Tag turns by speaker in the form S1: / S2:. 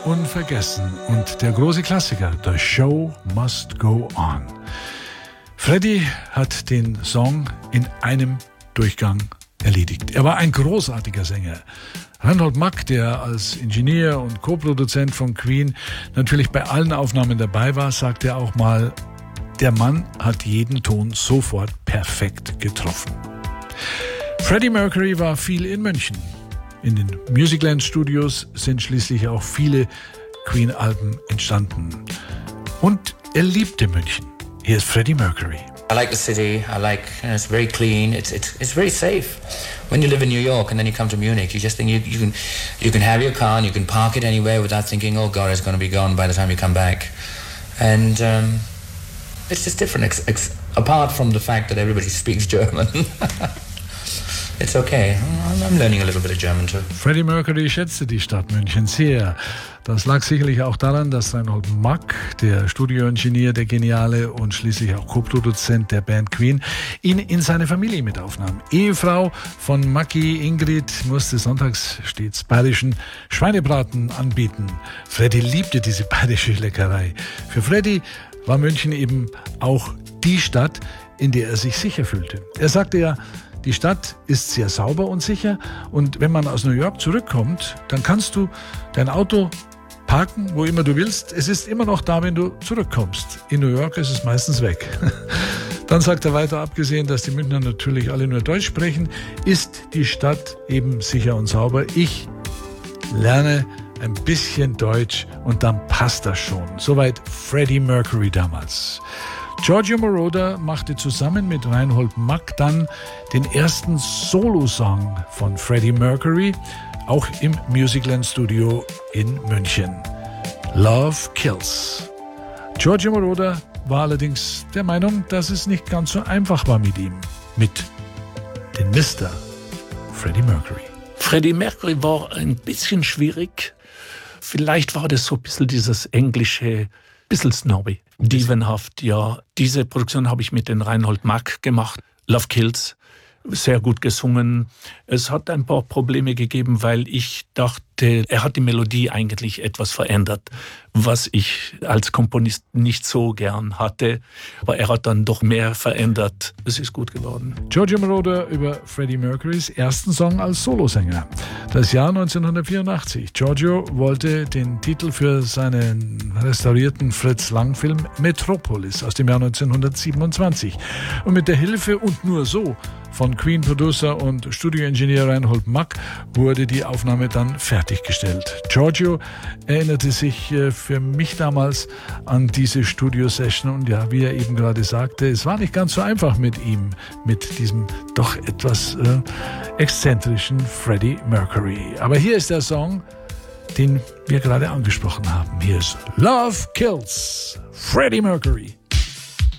S1: unvergessen und der große Klassiker The Show Must Go On. Freddie hat den Song in einem Durchgang erledigt. Er war ein großartiger Sänger. Reinhold Mack, der als Ingenieur und Co-Produzent von Queen natürlich bei allen Aufnahmen dabei war, sagte auch mal, der Mann hat jeden Ton sofort perfekt getroffen. Freddie Mercury war viel in München. In den Musicland Studios sind schließlich auch viele Queen-Alben entstanden. Und er liebte München. Hier ist Freddie Mercury.
S2: I like the city. I like, it's very clean. It's very safe. When you live in New York and then you come to Munich, you just think you can have your car and you can park it anywhere without thinking, oh God, it's going to be gone by the time you come back. And it's just different, apart from the fact that everybody speaks German. It's okay. I'm learning a little bit of German too.
S1: Freddie Mercury schätzte die Stadt München sehr. Das lag sicherlich auch daran, dass Reinhold Mack, der Studioingenieur, der Geniale und schließlich auch Co-Produzent der Band Queen, ihn in seine Familie mit aufnahm. Ehefrau von Mackie, Ingrid, musste sonntags stets bayerischen Schweinebraten anbieten. Freddie liebte diese bayerische Leckerei. Für Freddie war München eben auch die Stadt, in der er sich sicher fühlte. Er sagte ja, die Stadt ist sehr sauber und sicher und wenn man aus New York zurückkommt, dann kannst du dein Auto parken, wo immer du willst. Es ist immer noch da, wenn du zurückkommst. In New York ist es meistens weg. Dann sagt er weiter, abgesehen, dass die Münchner natürlich alle nur Deutsch sprechen, ist die Stadt eben sicher und sauber. Ich lerne ein bisschen Deutsch und dann passt das schon. Soweit Freddie Mercury damals. Giorgio Moroder machte zusammen mit Reinhold Mack dann den ersten Solo-Song von Freddie Mercury, auch im Musicland Studio in München. Love Kills. Giorgio Moroder war allerdings der Meinung, dass es nicht ganz so einfach war mit ihm, mit dem Mr. Freddie Mercury.
S3: Freddie Mercury war ein bisschen schwierig. Vielleicht war das so ein bisschen dieses englische, bisschen snobby, dievenhaft, ja. Diese Produktion habe ich mit den Reinhold Mack gemacht. Love Kills, sehr gut gesungen. Es hat ein paar Probleme gegeben, weil ich dachte, er hat die Melodie eigentlich etwas verändert, was ich als Komponist nicht so gern hatte. Aber er hat dann doch mehr verändert. Es ist gut geworden.
S1: Giorgio Moroder über Freddie Mercurys ersten Song als Solosänger. Das Jahr 1984. Giorgio wollte den Titel für seinen restaurierten Fritz-Lang-Film Metropolis aus dem Jahr 1927. Und mit der Hilfe und nur so von Queen-Producer und Studioingenieur Reinhold Mack wurde die Aufnahme dann fertiggestellt. Giorgio erinnerte sich für mich damals an diese Studio-Session und ja, wie er eben gerade sagte, es war nicht ganz so einfach mit ihm, mit diesem doch etwas exzentrischen Freddie Mercury. Aber hier ist der Song, den wir gerade angesprochen haben. Hier ist Love Kills, Freddie Mercury.